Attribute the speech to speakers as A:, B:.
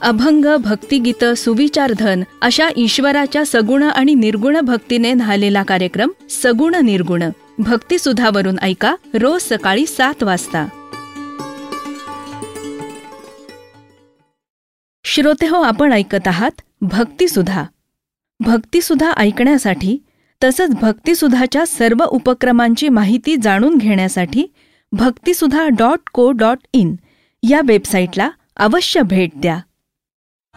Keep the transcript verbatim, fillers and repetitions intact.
A: अभंग, भक्तिगीत, सुविचारधन अशा ईश्वराच्या सगुण आणि निर्गुण भक्तीने न्हालेला कार्यक्रम सगुण निर्गुण भक्तिसुधावरून ऐका रोज सकाळी सात वाजता. श्रोतेहो, आपण ऐकत आहात भक्तिसुधा. भक्तिसुधा ऐकण्यासाठी तसंच भक्तिसुधाच्या सर्व उपक्रमांची माहिती जाणून घेण्यासाठी भक्तिसुधा डॉट को डॉट इन या वेबसाईटला अवश्य भेट द्या.